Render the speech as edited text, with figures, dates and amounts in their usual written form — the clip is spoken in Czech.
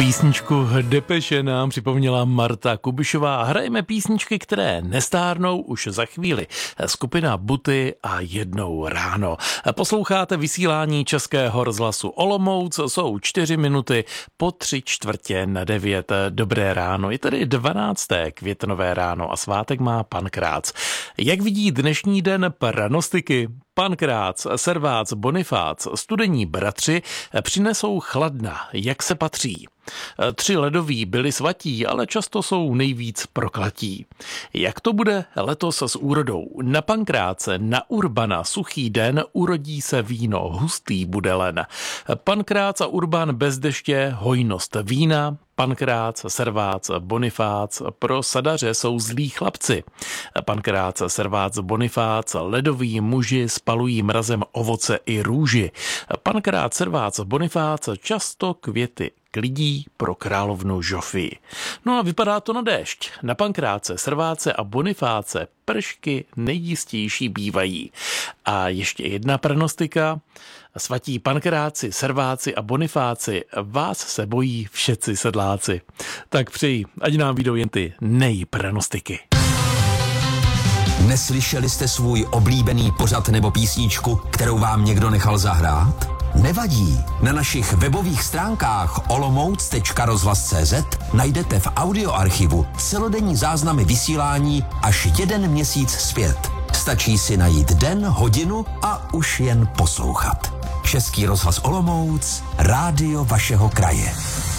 Písničku Depeche nám připomněla Marta Kubišová. Hrajeme písničky, které nestárnou už za chvíli. Skupina Buty a Jednou ráno. Posloucháte vysílání Českého rozhlasu Olomouc. Jsou 4 minuty po 8:45. Dobré ráno. Je tedy 12. květnové ráno a svátek má pan Krác. Jak vidí dnešní den pranostiky? Pan Krác, Servác, Bonifác, studení bratři přinesou chladna, jak se patří. 3 ledoví byli svatí, ale často jsou nejvíc prokletí. Jak to bude letos s úrodou? Na Pankráce, na Urbana, suchý den, urodí se víno, hustý bude len. Pankrác a Urban bez deště, hojnost vína. Pankrác, Servác, Bonifác, pro sadaře jsou zlí chlapci. Pankrác, Servác, Bonifác, ledoví muži spalují mrazem ovoce i růži. Pankrác, Servác, Bonifác, často květy klidí pro královnu Žofii. No a vypadá to na déšť. Na Pankráce, Serváce a Bonifáce pršky nejjistější bývají. A ještě jedna prognostika. Svatí Pankráci, Serváci a Bonifáci, vás se bojí všetci sedláci. Tak přeji, ať nám vyjdou jen ty nejprognostiky. Neslyšeli jste svůj oblíbený pořad nebo písničku, kterou vám někdo nechal zahrát? Nevadí, na našich webových stránkách olomouc.rozhlas.cz najdete v audioarchivu celodenní záznamy vysílání až 1 měsíc zpět. Stačí si najít den, hodinu a už jen poslouchat. Český rozhlas Olomouc, rádio vašeho kraje.